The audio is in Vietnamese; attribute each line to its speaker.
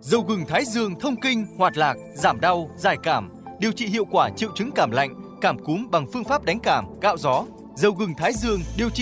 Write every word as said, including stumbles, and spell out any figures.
Speaker 1: Dầu gừng Thái Dương thông kinh, hoạt lạc, giảm đau, giải cảm, điều trị hiệu quả triệu chứng cảm lạnh, cảm cúm bằng phương pháp đánh cảm, cạo gió. Dầu gừng Thái Dương điều trị